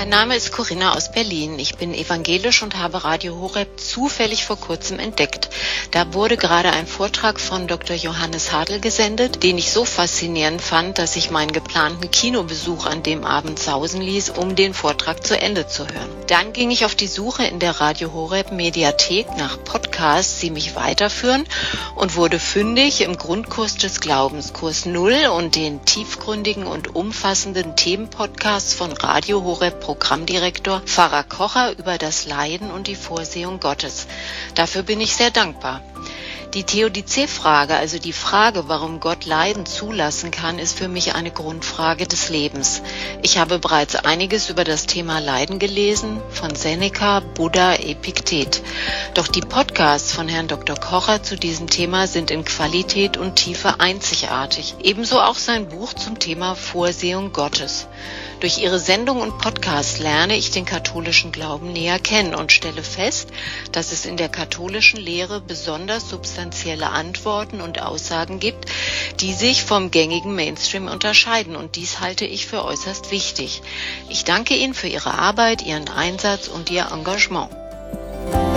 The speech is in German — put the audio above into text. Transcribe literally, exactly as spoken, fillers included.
Mein Name ist Corinna aus Berlin. Ich bin evangelisch und habe Radio Horeb zufällig vor kurzem entdeckt. Da wurde gerade ein Vortrag von Doktor Johannes Hartl gesendet, den ich so faszinierend fand, dass ich meinen geplanten Kinobesuch an dem Abend sausen ließ, um den Vortrag zu Ende zu hören. Dann ging ich auf die Suche in der Radio Horeb Mediathek nach Podcasts, die mich weiterführen, und wurde fündig im Grundkurs des Glaubens, Kurs null, und den tiefgründigen und umfassenden Themenpodcasts von Radio Horeb Programmdirektor Pfarrer Kocher über das Leiden und die Vorsehung Gottes. Dafür bin ich sehr dankbar. Die Theodizee-Frage, also die Frage, warum Gott Leiden zulassen kann, ist für mich eine Grundfrage des Lebens. Ich habe bereits einiges über das Thema Leiden gelesen, von Seneca, Buddha, Epiktet. Doch die Podcasts von Herrn Doktor Kocher zu diesem Thema sind in Qualität und Tiefe einzigartig. Ebenso auch sein Buch zum Thema Vorsehung Gottes. Durch ihre Sendung und Podcast lerne ich den katholischen Glauben näher kennen und stelle fest, dass es in der katholischen Lehre besonders substanzielle Antworten und Aussagen gibt, die sich vom gängigen Mainstream unterscheiden, und dies halte ich für äußerst wichtig. Ich danke Ihnen für Ihre Arbeit, Ihren Einsatz und Ihr Engagement.